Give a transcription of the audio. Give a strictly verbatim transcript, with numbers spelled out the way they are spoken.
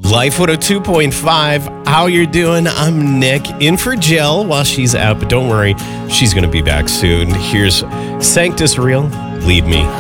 Life one oh two point five. How you're doing? I'm Nick, in for Jill while she's out, but don't worry, she's going to be back soon. Here's Sanctus Real, Lead Me.